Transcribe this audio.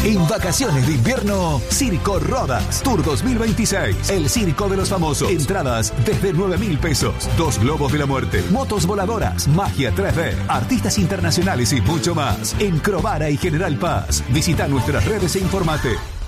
En vacaciones de invierno, Circo Rodas Tour 2026. El circo de los famosos. Entradas desde 9.000 pesos. 2 globos de la muerte, motos voladoras, magia 3D, artistas internacionales y mucho más. En Crovara y General Paz. Visita nuestras redes e informate.